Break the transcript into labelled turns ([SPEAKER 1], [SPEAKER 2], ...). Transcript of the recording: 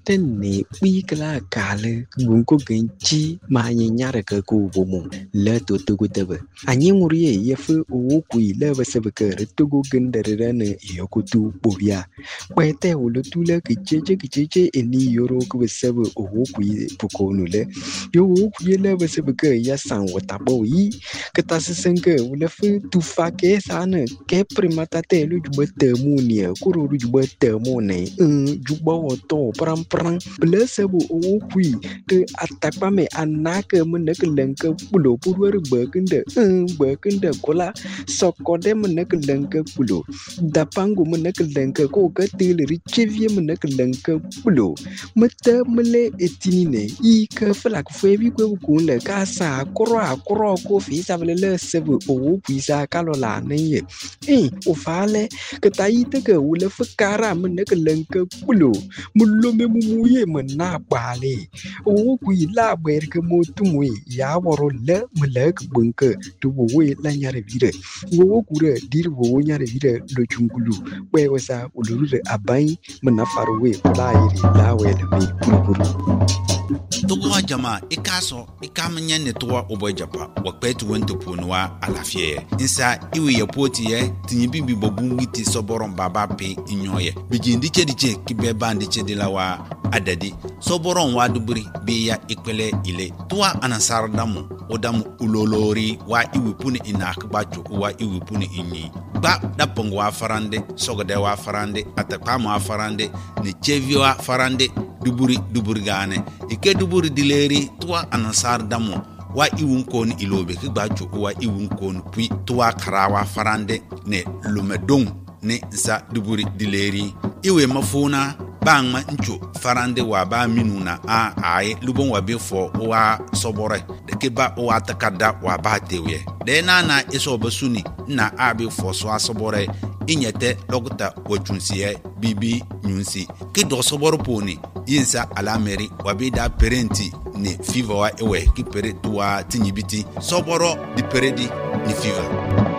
[SPEAKER 1] tenne kala kale gunko genchi ma nyara ka ku bomo la to tugu tebe anyi nguriye yefu o ku ile basebe ka tugu gendere ne yokutu bobia kwete ulutula kicheche eni yoro ku basebe o ku pukonule yo ku ile basebe ka ya san watabo yi katasenke ulefu tufake sana ke primata te lu jubete munia kuru jubete mone jubo to pram blessebu o kui te atakpa me anaka menekelenke pulo purwer bekende kola sokode menekelenke pulo dapangu menekelenke ko katile richevie menekelenke pulo mete mele etinine I ka flak febi ko kunle ka sa akro ko fi sabele sebu o kui sa kalola neye o fale kataite ke wule fakara menekelenke pulo mulo me muye mena bale o ku ila ber ke motumwe ya woro le mlek bunke to we la nyare vire wo ku re dir wo nyare vire lo chungulu we wasa uluru abai mena farwe la iri la we le mi puru
[SPEAKER 2] Togo jama ikaso ikamnya netwa obojapa wakpetu wento ponwa alafie insa iwe yepoti ye tinyibibi bobungiti soboron baba pe inyoye bijindi chediche kibe bandi chedilawa adadi soboron waduburi biya ikpele ile tuwa anasar damu odamu ulolori wa iwipuni inakbacho wa iwipuni inyi ba dapongo wa farande sogode wa farande atakpama wa farande ne chevio wa farande duburi gane ike duburi dileri tuwa anasar damu wa iwunkon ilobe kigbacho wa iwunkon pui tuwa karawa farande ne lumedong ne za duburi dileri iwe mafuna bangma ncho farande wa ba minuna ai lubon wa befo wa sobore de keba wa takada wa ba tewe de na iso basuni na abi fo so asobore inyete logta wachunsiye bibi nyunsi kido soboro poni yinsa alameri wa bida parenti ni fever wa ewe ki pere tuwa tinyibiti soboro di peredi ni fever